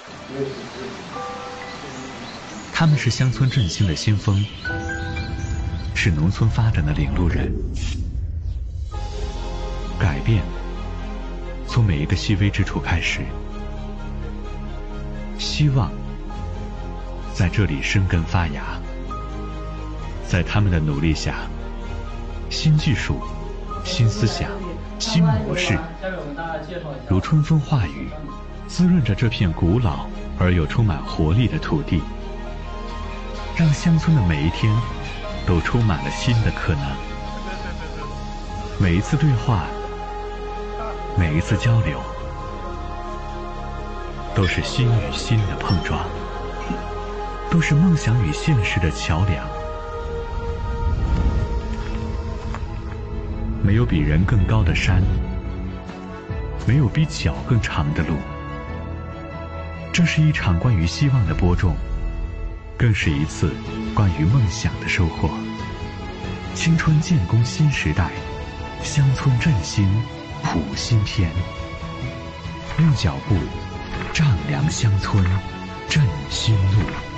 他们是乡村振兴的先锋，是农村发展的领路人。改变从每一个细微之处开始，希望在这里生根发芽。在他们的努力下，新技术、新思想、新模式，如春风化雨，滋润着这片古老而又充满活力的土地，让乡村的每一天都充满了新的可能。每一次对话，每一次交流，都是心与心的碰撞，都是梦想与现实的桥梁。没有比人更高的山，没有比脚更长的路。这是一场关于希望的播种，更是一次关于梦想的收获。青春建功新时代，乡村振兴谱新篇。用脚步丈量乡村，振新路。